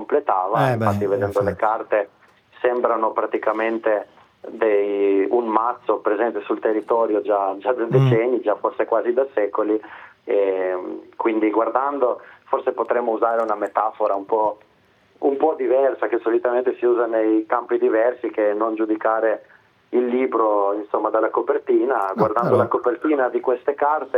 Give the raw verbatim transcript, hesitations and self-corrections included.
completava, Eh, infatti beh, vedendo le infatti. carte sembrano praticamente dei, un mazzo presente sul territorio già, già da Mm. decenni, già forse quasi da secoli, e quindi guardando forse potremmo usare una metafora un po', un po' diversa che solitamente si usa nei campi diversi, che non giudicare il libro insomma dalla copertina. No, Guardando la però copertina di queste carte